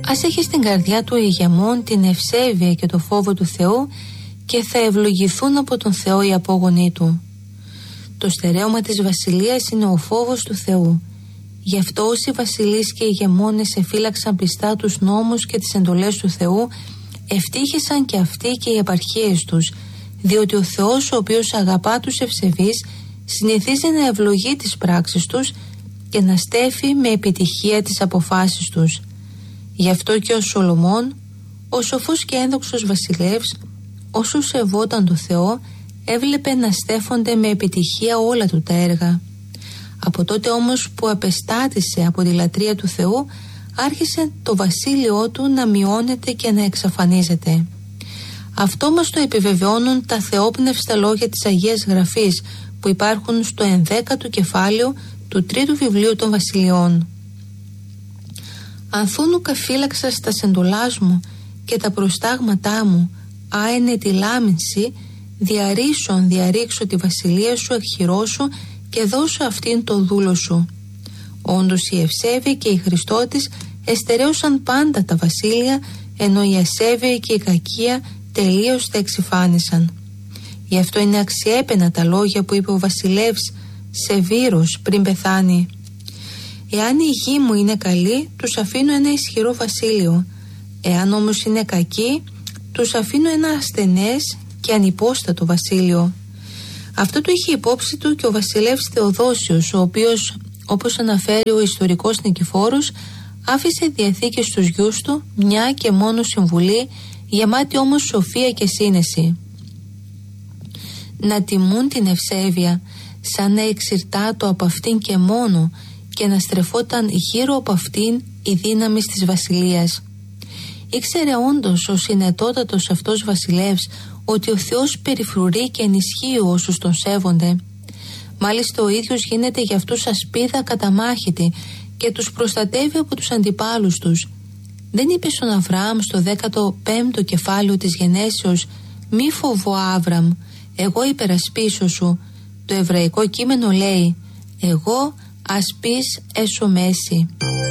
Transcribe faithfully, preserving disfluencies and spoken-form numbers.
Ας έχει στην καρδιά του ηγεμόν την ευσέβεια και το φόβο του Θεού και θα ευλογηθούν από τον Θεό οι απόγονοί του. Το στερέωμα της βασιλείας είναι ο φόβος του Θεού. Γι' αυτό όσοι βασιλείς και ηγεμόνες εφύλαξαν πιστά τους νόμους και τις εντολές του Θεού, ευτύχησαν και αυτοί και οι επαρχίες τους, διότι ο Θεός, ο οποίος αγαπά τους ευσεβείς, συνηθίζει να ευλογεί τις πράξεις τους και να στέφει με επιτυχία τις αποφάσεις τους. Γι' αυτό και ο Σολομών, ο σοφός και ένδοξος βασιλεύς, όσο σεβόταν το Θεό, έβλεπε να στέφονται με επιτυχία όλα του τα έργα. Από τότε όμως που απεστάτησε από τη λατρεία του Θεού, άρχισε το βασίλειό του να μειώνεται και να εξαφανίζεται. Αυτό μας το επιβεβαιώνουν τα θεόπνευστα λόγια της Αγίας Γραφής που υπάρχουν στο ενδέκατο κεφάλαιο του τρίτου βιβλίου των βασιλειών. «Ανθούνου καφύλαξα στα εντολάς μου και τα προστάγματά μου, άενε τη λάμινση, διαρρήσον διαρρήξω τη βασιλεία σου, εκχειρώσω και δώσω αυτήν το δούλο σου». Όντως η ευσέβεια και οι Χριστότης εστερέωσαν πάντα τα βασίλεια, ενώ η ασέβεια και η κακία τελείως τα εξυφάνισαν. Γι' αυτό είναι αξιέπαινα τα λόγια που είπε ο βασιλεύς σε Βύρος πριν πεθάνει. «Εάν η γη μου είναι καλή, τους αφήνω ένα ισχυρό βασίλειο. Εάν όμως είναι κακή, τους αφήνω ένα ασθενές και ανυπόστατο βασίλειο». Αυτό το είχε υπόψη του και ο βασιλεύς Θεοδόσιος, ο οποίος, όπως αναφέρει ο ιστορικός Νικηφόρος, άφησε διαθήκη στους γιους του μια και μόνο συμβουλή, γεμάτη όμως σοφία και σύνεση. Να τιμούν την ευσέβεια, σαν να εξυρτάτω από αυτήν και μόνο, και να στρεφόταν γύρω από αυτήν η δύναμη της βασιλείας. Ήξερε όντως ο συνετότατος αυτός βασιλεύς ότι ο Θεός περιφρουρεί και ενισχύει όσους τον σέβονται. Μάλιστα ο ίδιος γίνεται για αυτούς ασπίδα καταμάχητη και τους προστατεύει από τους αντιπάλους τους. Δεν είπε στον Αβραάμ στο δέκατο πέμπτο κεφάλαιο της Γενέσεως «Μη φοβώ Άβραμ, εγώ υπερασπίσω σου». Το εβραϊκό κείμενο λέει «Εγώ ασπίς έσω μέση».